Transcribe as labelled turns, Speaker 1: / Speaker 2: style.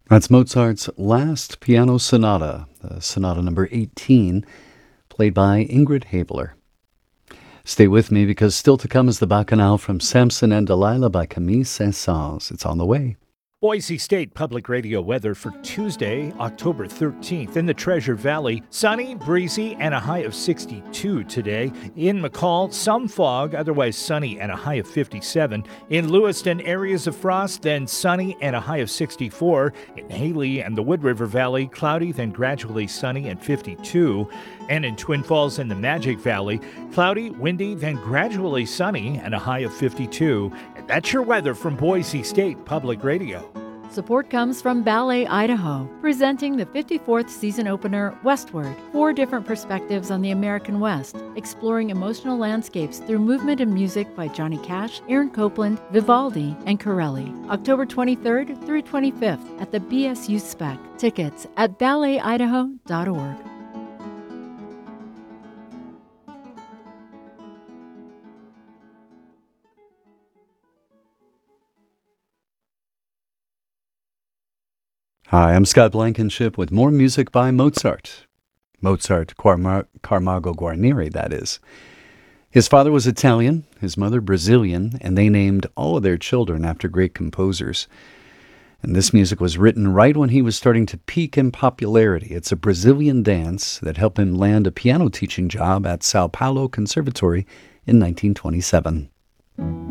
Speaker 1: That's Mozart's last piano sonata, Sonata number 18, played by Ingrid Habler. Stay with me because still to come is the Bacchanal from Samson and Delilah by Camille Saint-Saëns. It's on the way.
Speaker 2: Boise State Public Radio weather for Tuesday, October 13th. In the Treasure Valley, sunny, breezy, and a high of 62 today. In McCall, some fog, otherwise sunny and a high of 57. In Lewiston, areas of frost, then sunny and a high of 64. In Haley and the Wood River Valley, cloudy, then gradually sunny and 52. And in Twin Falls and the Magic Valley, cloudy, windy, then gradually sunny and a high of 52. And that's your weather from Boise State Public Radio.
Speaker 3: Support comes from Ballet Idaho, presenting the 54th season opener, Westward. 4 different perspectives on the American West, exploring emotional landscapes through movement and music by Johnny Cash, Aaron Copland, Vivaldi, and Corelli. October 23rd through 25th at the BSU Spec. Tickets at balletidaho.org.
Speaker 1: Hi, I'm Scott Blankenship with more music by Mozart. Mozart Camargo Guarneri, that is. His father was Italian, his mother Brazilian, and they named all of their children after great composers. And this music was written right when he was starting to peak in popularity. It's a Brazilian dance that helped him land a piano teaching job at Sao Paulo Conservatory in 1927.